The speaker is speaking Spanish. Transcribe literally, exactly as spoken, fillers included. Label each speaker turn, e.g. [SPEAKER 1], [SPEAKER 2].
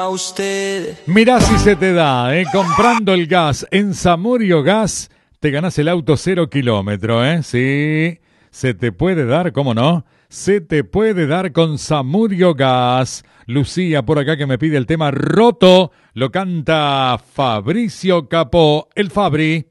[SPEAKER 1] A usted.
[SPEAKER 2] Mirá si se te da, ¿eh? Comprando el gas en Samurio Gas, te ganás el auto cero kilómetro, ¿eh? Sí, se te puede dar, ¿cómo no? Se te puede dar con Samurio Gas. Lucía por acá que me pide el tema Roto, lo canta Fabricio Capó, el Fabri.